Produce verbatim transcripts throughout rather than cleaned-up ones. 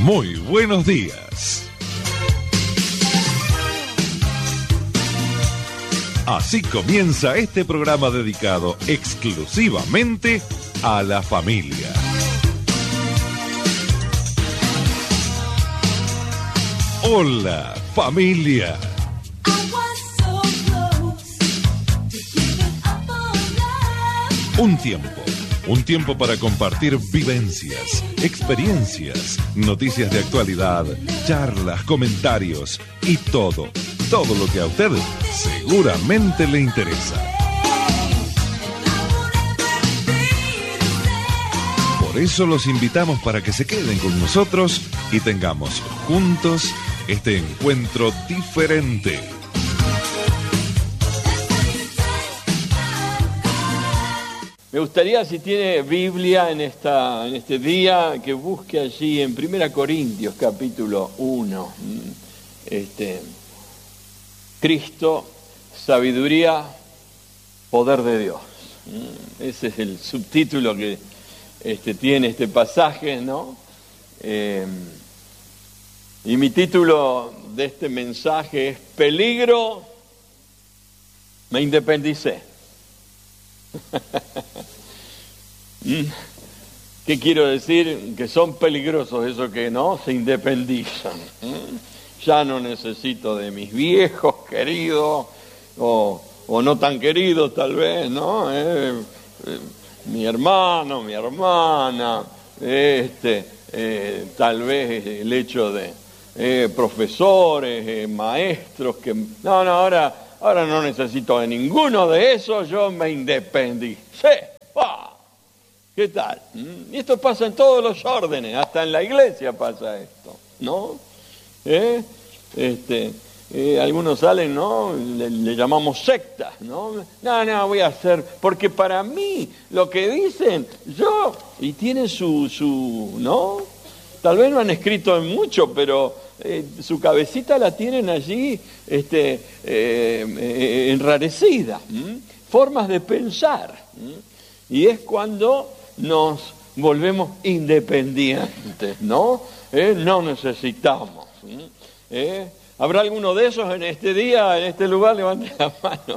Muy buenos días. Así comienza este programa dedicado exclusivamente a la familia. Hola, familia. Un tiempo, un tiempo para compartir vivencias, experiencias, noticias de actualidad, charlas, comentarios y todo, todo lo que a usted seguramente le interesa. Por eso los invitamos para que se queden con nosotros y tengamos juntos este encuentro diferente. Me gustaría, si tiene Biblia en, esta, en este día, que busque allí en Primera Corintios capítulo uno. Este, Cristo, sabiduría, poder de Dios. Ese es el subtítulo que este, tiene este pasaje, ¿no? Eh, y mi título de este mensaje es Peligro, me independicé. ¿Qué quiero decir? Que son peligrosos esos que no se independizan. Ya no necesito de mis viejos queridos o, o no tan queridos tal vez, ¿no? Eh, eh, mi hermano, mi hermana, este, eh, tal vez el hecho de eh, profesores, eh, maestros que no, no ahora Ahora no necesito de ninguno de esos, yo me independicé. ¡Ah! ¿Qué tal? Y esto pasa en todos los órdenes, hasta en la iglesia pasa esto, ¿no? ¿Eh? Este, eh, algunos salen, ¿no? Le, le llamamos sectas, ¿no? No, no, voy a hacer, porque para mí lo que dicen, yo, y tienen su, su, ¿no? Tal vez no han escrito en mucho, pero eh, su cabecita la tienen allí este, eh, eh, enrarecida. ¿m? Formas de pensar. ¿m? Y es cuando nos volvemos independientes, ¿no? Eh, no necesitamos. ¿eh? ¿Habrá alguno de esos en este día, en este lugar? Levante la mano.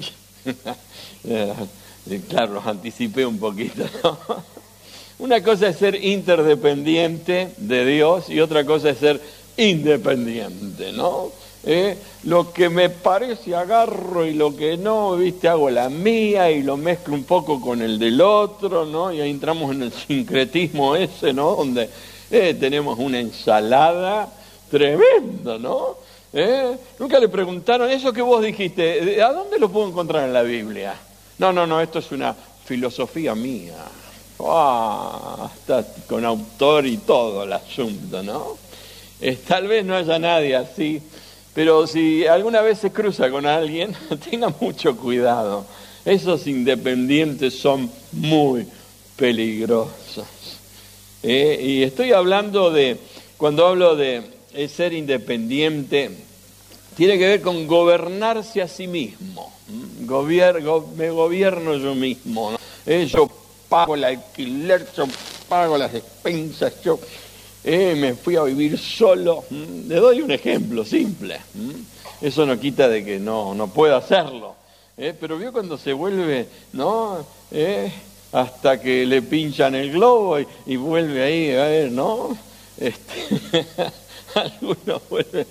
Claro, los anticipé un poquito, ¿no? Una cosa es ser interdependiente de Dios y otra cosa es ser independiente, ¿no? Eh, lo que me parece agarro y lo que no, viste, hago la mía y lo mezclo un poco con el del otro, ¿no? Y ahí entramos en el sincretismo ese, ¿no? Donde eh, tenemos una ensalada tremenda, ¿no? Eh, Nunca le preguntaron, eso que vos dijiste, ¿a dónde lo puedo encontrar en la Biblia? No, no, no, esto es una filosofía mía. Ah, está con autor y todo el asunto, ¿no? Eh, tal vez no haya nadie así, pero si alguna vez se cruza con alguien, tenga mucho cuidado. Esos independientes son muy peligrosos. Eh, y estoy hablando de, cuando hablo de eh, ser independiente, tiene que ver con gobernarse a sí mismo. Gobier- go- me gobierno yo mismo, ¿no? Eh, yo pago el alquiler, yo pago las despensas, yo eh, me fui a vivir solo. ¿Mm? Le doy un ejemplo simple. ¿Mm? Eso no quita de que no, no pueda hacerlo. ¿Eh? Pero vio cuando se vuelve, ¿no? ¿Eh? Hasta que le pinchan el globo y, y vuelve ahí, a ver, ¿no? Este, algunos vuelven,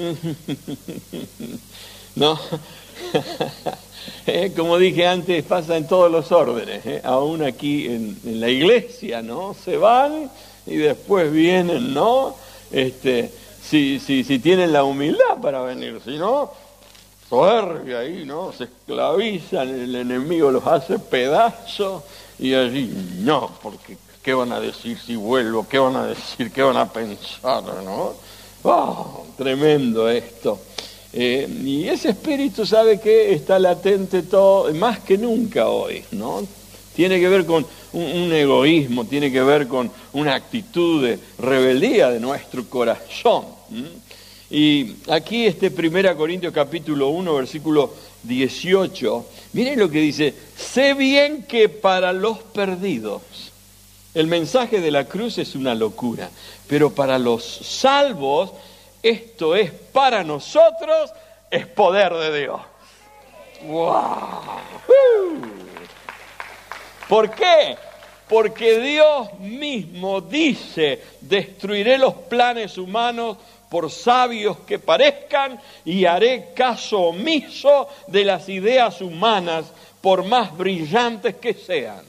¿no? Eh, como dije antes, pasa en todos los órdenes, eh, aún aquí en, en la iglesia, ¿no? Se van y después vienen, ¿no? Este, si, si, si tienen la humildad para venir, si no, soberbia ahí, ¿no? Se esclavizan, el enemigo los hace pedazos y allí, no, porque ¿qué van a decir si vuelvo? ¿Qué van a decir? ¿Qué van a pensar? ¿No? Oh, tremendo esto. Eh, y ese espíritu, ¿sabe qué? Está latente todo, más que nunca hoy, ¿no? Tiene que ver con un, un egoísmo, tiene que ver con una actitud de rebeldía de nuestro corazón. ¿m? Y aquí este Primera Corintios capítulo uno, versículo dieciocho, miren lo que dice: sé bien que para los perdidos El mensaje de la cruz es una locura, pero para los salvos, esto es para nosotros, es poder de Dios. ¡Wow! ¿Por qué? Porque Dios mismo dice, destruiré los planes humanos por sabios que parezcan y haré caso omiso de las ideas humanas por más brillantes que sean.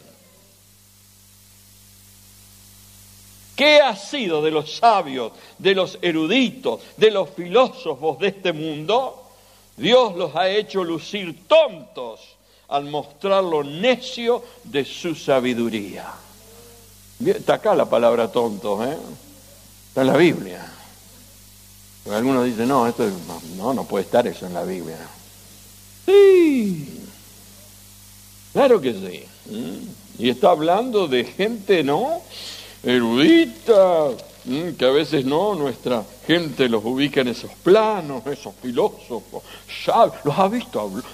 ¿Qué ha sido de los sabios, de los eruditos, de los filósofos de este mundo? Dios los ha hecho lucir tontos al mostrar lo necio de su sabiduría. Está acá la palabra tonto, ¿eh? Está en la Biblia. Porque algunos dicen, no, esto es, no, no puede estar eso en la Biblia. Sí, claro que sí. Y está hablando de gente, ¿no?, erudita, que a veces no, nuestra gente los ubica en esos planos, esos filósofos, sabios, los ha visto hablar.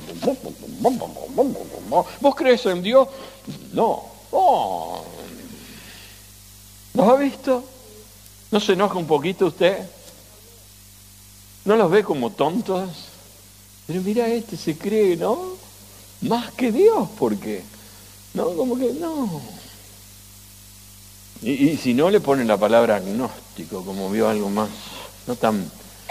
¿Vos crees en Dios? No. Oh. ¿Los ha visto? ¿No se enoja un poquito usted? ¿No los ve como tontos? Pero mira, este se cree, ¿no?, más que Dios, ¿por qué? No, como que no. Y, y si no, le ponen la palabra agnóstico, como vio algo más, no tan...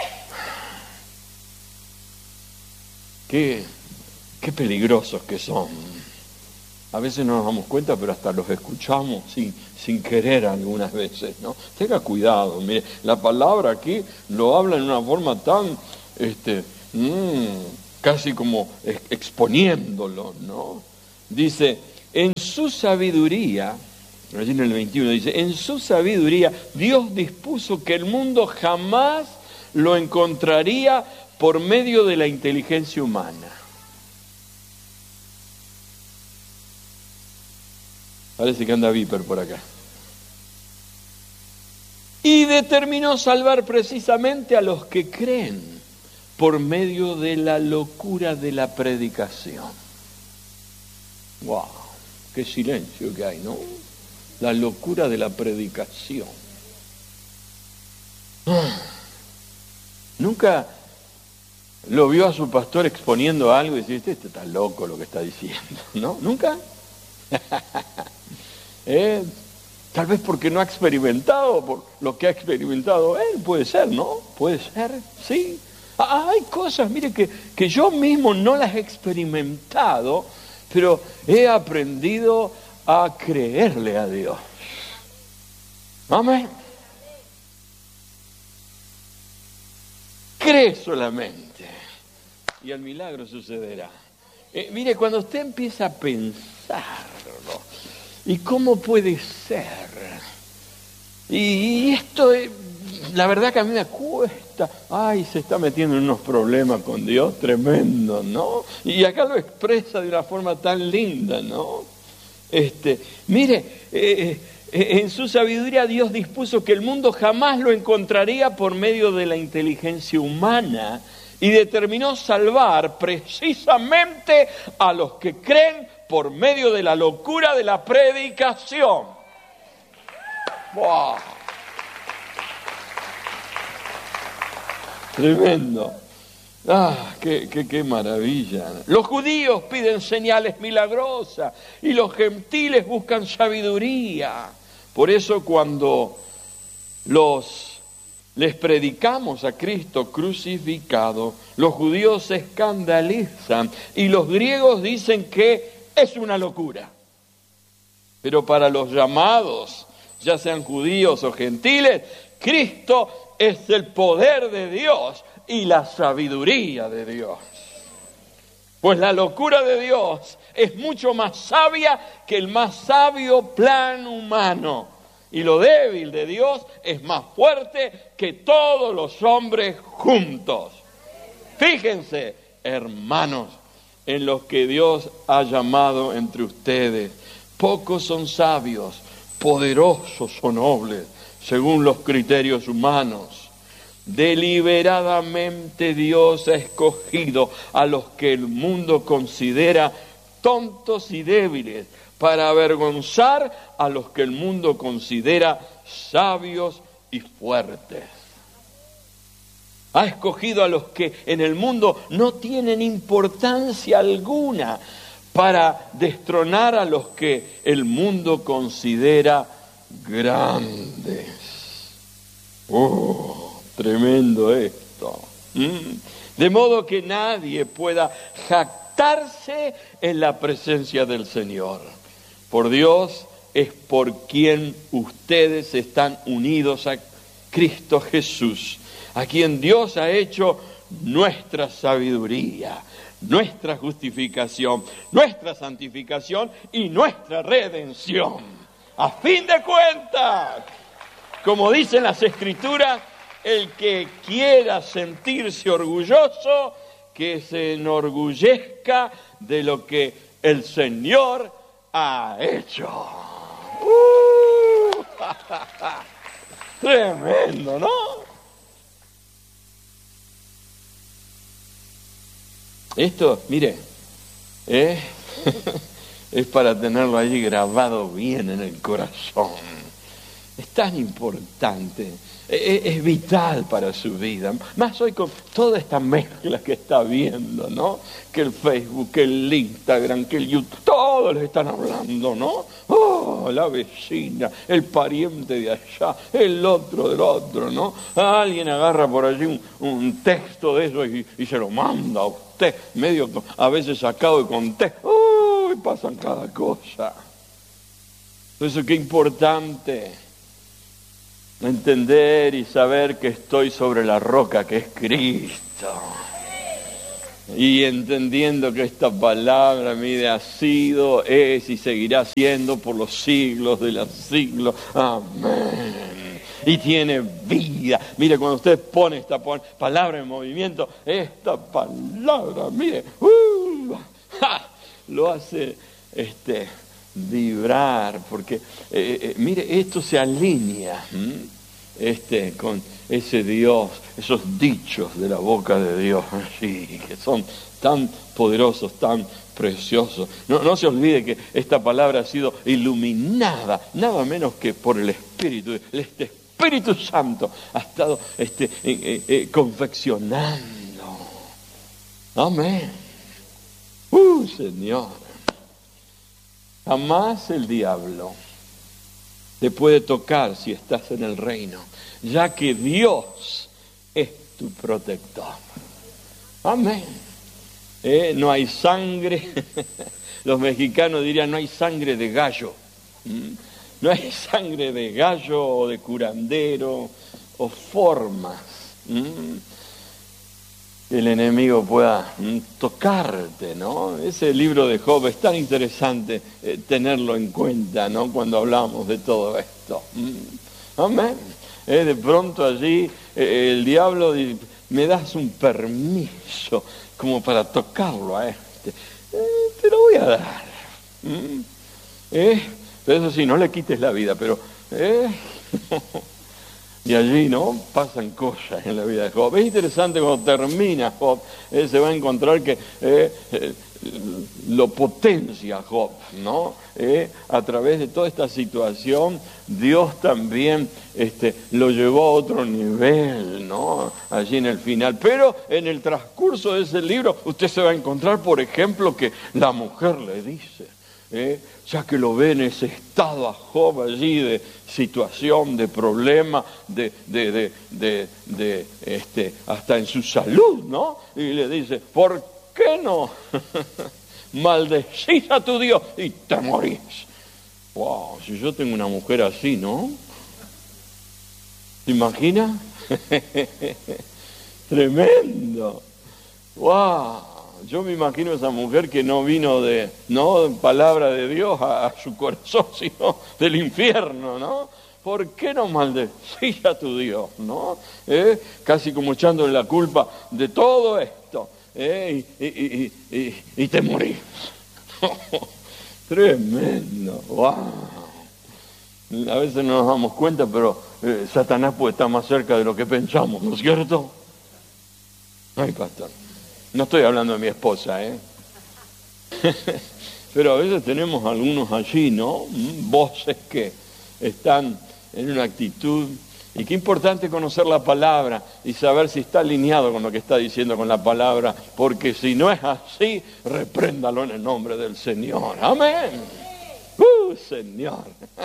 Qué, qué peligrosos que son. A veces no nos damos cuenta, pero hasta los escuchamos sin, sin querer algunas veces, ¿no? Tenga cuidado, mire, la palabra aquí lo habla en una forma tan, este, mmm, casi como exponiéndolo, ¿no? Dice, en su sabiduría... Allí en el veintiuno dice, en su sabiduría Dios dispuso que el mundo jamás lo encontraría por medio de la inteligencia humana. Parece que anda Viper por acá. Y determinó salvar precisamente a los que creen por medio de la locura de la predicación. ¡Wow! ¡Qué silencio que hay!, ¿no? La locura de la predicación. Nunca lo vio a su pastor exponiendo algo y dice, este está loco lo que está diciendo, ¿no? ¿Nunca? ¿Eh? Tal vez porque no ha experimentado por lo que ha experimentado él, puede ser, ¿no? Puede ser, sí. Ah, hay cosas, mire, que, que yo mismo no las he experimentado, pero he aprendido a creerle a Dios. Amén. Cree solamente y el milagro sucederá. Eh, mire, cuando usted empieza a pensarlo, ¿y cómo puede ser? Y, y esto, es, la verdad que a mí me cuesta. Ay, se está metiendo en unos problemas con Dios tremendos, ¿no? Y acá lo expresa de una forma tan linda, ¿no? Este, mire, eh, eh, en su sabiduría Dios dispuso que el mundo jamás lo encontraría por medio de la inteligencia humana y determinó salvar precisamente a los que creen por medio de la locura de la predicación. ¡Wow! Tremendo. ¡Ah, qué, qué, qué maravilla! Los judíos piden señales milagrosas y los gentiles buscan sabiduría. Por eso cuando los, les predicamos a Cristo crucificado, los judíos se escandalizan y los griegos dicen que es una locura. Pero para los llamados, ya sean judíos o gentiles, Cristo es el poder de Dios y la sabiduría de Dios. Pues la locura de Dios es mucho más sabia que el más sabio plan humano. Y lo débil de Dios es más fuerte que todos los hombres juntos. Fíjense, hermanos, en los que Dios ha llamado entre ustedes. Pocos son sabios, poderosos o nobles, según los criterios humanos. Deliberadamente Dios ha escogido a los que el mundo considera tontos y débiles para avergonzar a los que el mundo considera sabios y fuertes. Ha escogido a los que en el mundo no tienen importancia alguna para destronar a los que el mundo considera grandes. ¡Oh, tremendo esto! ¿Mm? De modo que nadie pueda jactarse en la presencia del Señor. Por Dios es por quien ustedes están unidos a Cristo Jesús, a quien Dios ha hecho nuestra sabiduría, nuestra justificación, nuestra santificación y nuestra redención. A fin de cuentas, como dicen las Escrituras, el que quiera sentirse orgulloso, que se enorgullezca de lo que el Señor ha hecho. ¡Uh! Tremendo, ¿no? Esto, mire, ¿eh? es para tenerlo allí grabado bien en el corazón. Es tan importante, es, es vital para su vida. Más hoy con toda esta mezcla que está viendo, ¿no? Que el Facebook, que el Instagram, que el YouTube, todos les están hablando, ¿no? Oh, la vecina, el pariente de allá, el otro del otro, ¿no? Alguien agarra por allí un, un texto de eso y, y se lo manda a usted, medio a veces sacado de contexto. ¡Uy! Oh, pasan cada cosa. Por eso qué importante entender y saber que estoy sobre la roca que es Cristo. Y entendiendo que esta palabra, mire, ha sido, es y seguirá siendo por los siglos de los siglos. Amén. Y tiene vida. Mire, cuando usted pone esta palabra en movimiento, esta palabra, mire, uh, ¡ja! Lo hace este, vibrar, porque, eh, eh, mire, esto se alinea ¿m? este con ese Dios, esos dichos de la boca de Dios, sí, que son tan poderosos, tan preciosos. No, no se olvide que esta palabra ha sido iluminada, nada menos que por el Espíritu. Este Espíritu Santo ha estado este, eh, eh, confeccionando. Amén. ¡Uh, Señor! Jamás el diablo te puede tocar si estás en el reino, ya que Dios es tu protector. Amén. ¿Eh? No hay sangre, los mexicanos dirían, no hay sangre de gallo. ¿Mm? No hay sangre de gallo o de curandero o formas. ¿Mm? Que el enemigo pueda ¿m? tocarte, ¿no? Ese libro de Job es tan interesante eh, tenerlo en cuenta, ¿no? Cuando hablamos de todo esto. ¿Mm? Amén. Eh, de pronto allí eh, el diablo dice, me das un permiso como para tocarlo a este. Eh, te lo voy a dar. ¿Mm? Eh, pero eso sí, no le quites la vida, pero... Eh, Y allí, ¿no? Pasan cosas en la vida de Job. Es interesante cuando termina Job, eh, se va a encontrar que eh, eh, lo potencia Job, ¿no? Eh, a través de toda esta situación, Dios también este, lo llevó a otro nivel, ¿no? Allí en el final. Pero en el transcurso de ese libro, usted se va a encontrar, por ejemplo, que la mujer le dice, ¿eh? ya que lo ve en ese estado a Job allí de situación, de problema, de, de, de, de, de este, hasta en su salud, ¿no? Y le dice, ¿por qué no maldecís a tu Dios y te morís? Wow, si yo tengo una mujer así, ¿no? ¿Te imaginas? Tremendo. Wow. Yo me imagino esa mujer que no vino de, no palabra de Dios a, a su corazón, sino del infierno, ¿no? ¿Por qué no maldecís a tu Dios, no? ¿Eh? Casi como echándole la culpa de todo esto, ¿eh? y, y, y, y, y te morís. Tremendo, wow. A veces no nos damos cuenta, pero eh, Satanás puede estar más cerca de lo que pensamos, ¿no es cierto? Ay, pastor. No estoy hablando de mi esposa, ¿eh? pero a veces tenemos algunos allí, ¿no? Voces que están en una actitud. Y qué importante conocer la palabra y saber si está alineado con lo que está diciendo con la palabra, porque si no es así, repréndalo en el nombre del Señor. Amén. ¡Uh, Señor!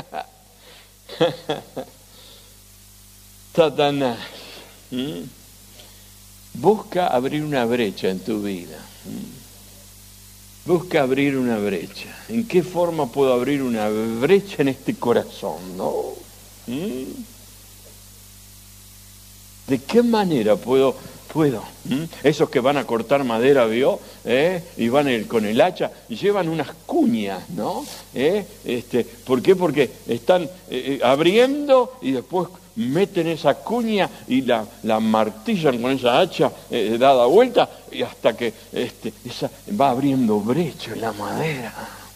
Satanás ¿Mm? busca abrir una brecha en tu vida. ¿Mm? Busca abrir una brecha. ¿En qué forma puedo abrir una brecha en este corazón? ¿No? ¿Mm? ¿De qué manera puedo? puedo? ¿Mm? Esos que van a cortar madera, ¿vio? ¿Eh? Y van el, con el hacha y llevan unas cuñas, ¿no? ¿Eh? Este, ¿Por qué? Porque están eh, abriendo y después meten esa cuña y la, la martillan con esa hacha eh, dada vuelta y hasta que este, esa, va abriendo brecha en la madera.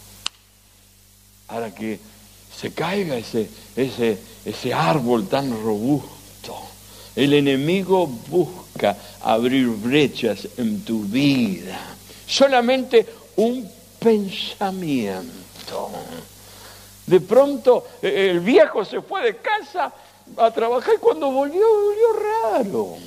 Para que se caiga ese, ese, ese árbol tan robusto. El enemigo busca abrir brechas en tu vida. Solamente un pensamiento. De pronto el viejo se fue de casa a trabajar y cuando volvió, volvió raro.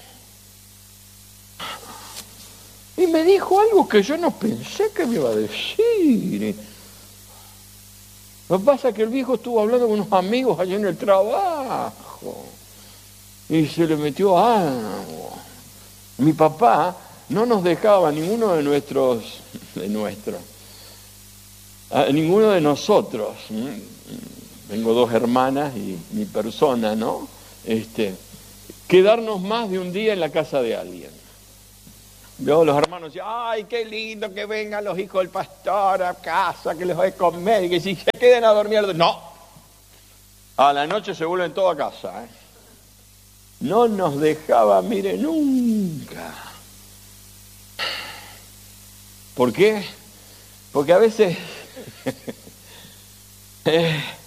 Y me dijo algo que yo no pensé que me iba a decir. Lo que pasa es que el viejo estuvo hablando con unos amigos allá en el trabajo. Y se le metió algo. Mi papá no nos dejaba, ninguno de nuestros, de nuestros, a ninguno de nosotros, tengo dos hermanas y mi persona, ¿no? Este, quedarnos más de un día en la casa de alguien. Yo, los hermanos decían, ay, qué lindo que vengan los hijos del pastor a casa, que les voy a comer, y que si se queden a dormir. No, a la noche se vuelven todos a casa, ¿eh? No nos dejaba, mire, nunca. ¿Por qué? Porque a veces eh,